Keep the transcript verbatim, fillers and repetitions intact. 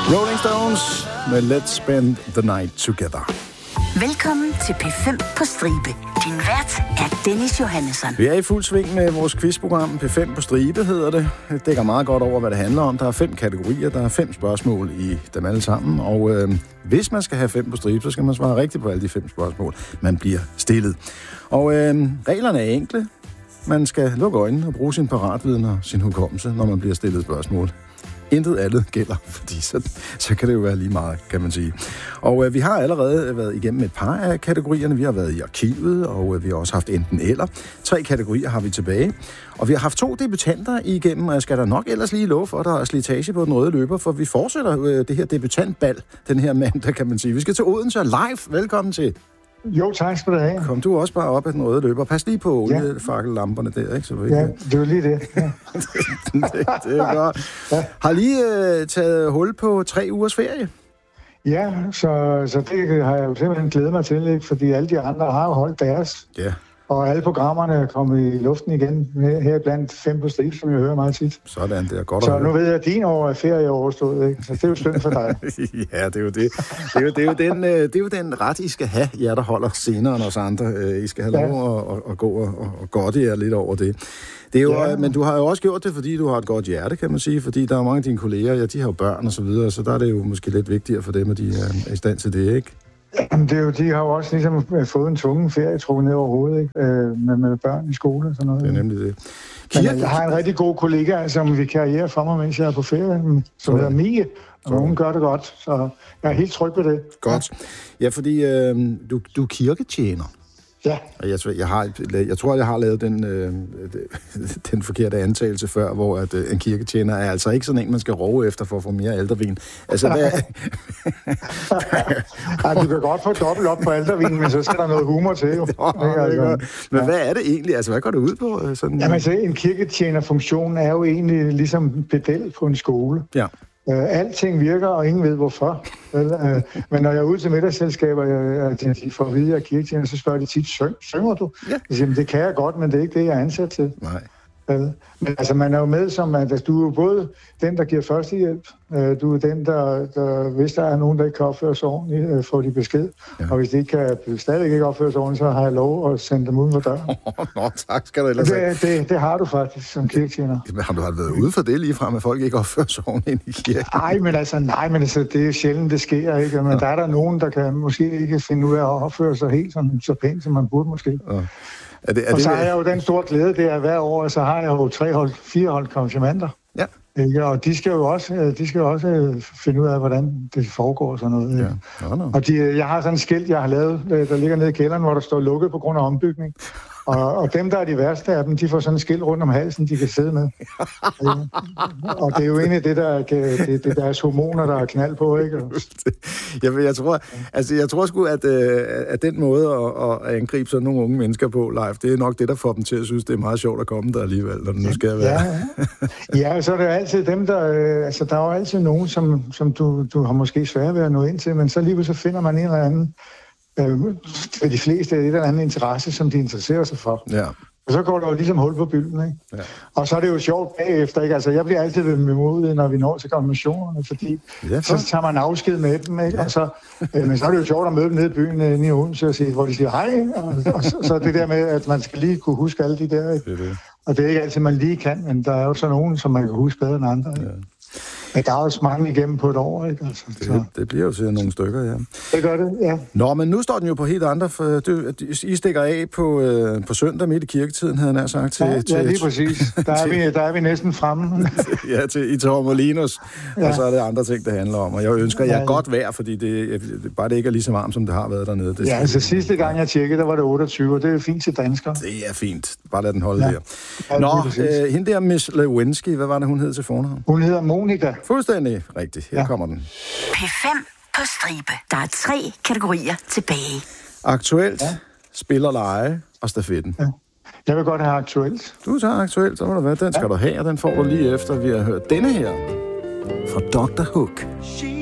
Rolling Stones med Let's Spend the Night Together. Velkommen til P fem på stribe. Din vært er Dennis Johannesson. Vi er i fuld sving med vores quizprogram. P fem på stribe hedder det. Det dækker meget godt over, hvad det handler om. Der er fem kategorier, der er fem spørgsmål i dem alle sammen. Og øh, hvis man skal have fem på stribe, så skal man svare rigtigt på alle de fem spørgsmål, man bliver stillet. Og øh, reglerne er enkle. Man skal lukke øjnene og bruge sin paratviden og sin hukommelse, når man bliver stillet spørgsmål. Intet andet gælder, fordi så, så kan det jo være lige meget, kan man sige. Og øh, vi har allerede været igennem et par af kategorierne. Vi har været i arkivet, og øh, vi har også haft enten eller. Tre kategorier har vi tilbage. Og vi har haft to debutanter igennem, og jeg skal da nok ellers lige love for, at der er slitage på den røde løber, for vi fortsætter øh, det her debutantbal den her mandag, kan man sige. Vi skal til Odense live. Velkommen til. Jo, tak skal du have. Kom du også bare op af den røde løber. Pas lige på oliefakkellamperne der, ikke? Så vi ja, det var lige det. Ja. det, det er godt. Ja. Har lige øh, taget hul på tre ugers ferie? Ja, så, så det har jeg jo simpelthen glædet mig til, ikke? Fordi alle de andre har jo holdt deres. Ja. Og alle programmerne er kommet i luften igen, her blandt fem på stribe, som jeg hører meget tit. Sådan, det er godt Så at nu ved jeg, at din år er ferie overstået, ikke? Så det er jo stønt for dig. Ja, det er jo det. Det er jo, det er jo, den, det er jo den ret, I skal have, jer der holder senere end os andre. I skal have ja. lov at, at, at gå og, og godte jer lidt over det. Det er jo, ja. Men du har jo også gjort det, fordi du har et godt hjerte, kan man sige. Fordi der er mange af dine kolleger, ja, de har jo børn og så videre, så der er det jo måske lidt vigtigere for dem, at de er i stand til det, ikke? Jamen, det er jo, de har jo også ligesom fået en tunge ferie trukket ned over hovedet, ikke? Med, med børn i skole og sådan noget. Det er nemlig det. Kirke... Men jeg har en rigtig god kollega, som vikarierer for mig, mens jeg er på ferie, som hedder Mie, og hun gør det godt, så jeg er helt tryg ved det. Godt. Ja, fordi øh, du, du er kirketjener. Ja. Og jeg, jeg, har, jeg tror, jeg har lavet den, øh, den forkerte antagelse før, hvor at, øh, en kirketjener er altså ikke sådan en, man skal roe efter for at få mere aldervin. Altså, hvad... Ej, du kan godt få dobbelt op på aldervinen, men så skal der noget humor til, jo. Nå, ikke, altså. Men ja. Hvad er det egentlig? Altså, hvad går det ud på? Sådan... Jamen, altså, en kirketjenerfunktion er jo egentlig ligesom pedel på en skole. Ja. Uh, alting virker, og ingen ved hvorfor. Vel? Uh, men når jeg er ude til middagsselskaber, jeg, jeg, jeg får at vide, at jeg er kirketjener, så spørger de tit, Syng, synger du? Ja. Jeg siger, det kan jeg godt, men det er ikke det, jeg er ansat til. Nej. Vel? Men altså, man er jo med som, at altså, du er jo både den, der giver førstehjælp, uh, du er den, der, der, hvis der er nogen, der ikke kan opføre sig ordentligt, uh, får de besked. Ja. Og hvis de ikke kan, stadig ikke opføre sig ordentligt, så har jeg lov at sende dem uden for døren. Nå, tak skal du ellers det, det, det har du faktisk som kirketjener. Men har du været ude for det lige frem, at folk ikke opfører sig ordentligt i kirken? Nej, men altså, nej, men altså, det er sjældent, det sker, ikke? Men ja. Der er der nogen, der kan måske ikke finde ud af at opføre sig helt sådan, så pænt, som man burde måske. Ja. Er det, er og det, så har jeg jo den store glæde, det er hver år, så har jeg jo tre hold, fire hold konfirmander. Ja. Ikke? Og de skal jo også, de skal jo også finde ud af, hvordan det foregår og sådan noget. Ja. No, no. Og de, jeg har sådan et skilt, jeg har lavet, der ligger nede i kælderen, hvor der står lukket på grund af ombygning. Og, og dem, der er de værste af dem, de får sådan et skilt rundt om halsen, de kan sidde med. Og det er jo egentlig det, der det, det er deres hormoner, der er knald på, ikke? Jeg, jeg tror, altså, jeg tror sgu, at, at den måde at, at angribe sådan nogle unge mennesker på live, det er nok det, der får dem til at synes, det er meget sjovt at komme der alligevel, når det nu skal være. Ja, ja, så er det altid dem, der... Altså, der er jo altid nogen, som, som du, du har måske svært ved at nå ind til, men så alligevel så finder man en eller anden... For de fleste er det et eller andet interesse, som de interesserer sig for. Ja. Og så går der jo ligesom hul på bylden, ikke? Ja. Og så er det jo sjovt bagefter, ikke? Altså, jeg bliver altid ved med modet, når vi når til konfirmationerne, fordi ja, så tager man afsked med dem, ikke? Ja. Og så, øh, men så er det jo sjovt at møde dem nede i byen øh, i Odense, og sige, hvor de siger hej, og, og så, så det der med, at man skal lige kunne huske alle de der, ikke? Det er det. Og det er ikke altid, man lige kan, men der er jo så nogen, som man kan huske bedre end andre, ikke? Ja. Men der er også mange igennem på et år, ikke? Altså, det, det bliver jo til nogle stykker, ja. Det gør det, ja. Nå, men nu står den jo på helt andre... For, du, I stikker af på, øh, på søndag midt i kirketiden, havde jeg nær sagt. Til, ja, til, ja, lige præcis. Der er, vi, der er vi næsten fremme. Ja, til, i Torremolinos. Ja. Og så er det andre ting, det handler om. Og jeg ønsker jer ja, ja. godt vejr, fordi det, bare det ikke er lige så varmt, som det har været dernede. Det, ja, altså sidste gang jeg tjekkede, der var det otteogtyve, og det er fint til danskere. Det er fint. Bare lad den holde ja. der. Ja, Nå, øh, hende der Miss Lewinsky, hvad var det, hun hed til fornavn? Hun hedder Monika. Fuldstændig rigtigt. Her ja. kommer den. P fem på stribe. Der er tre kategorier tilbage. Aktuelt, ja. spiller lege og stafetten. Ja. Jeg vil godt have aktuelt. Du tager aktuelt, så må der være. Den skal ja. du have, og den får du lige efter, vi har hørt denne her fra doktor Hook.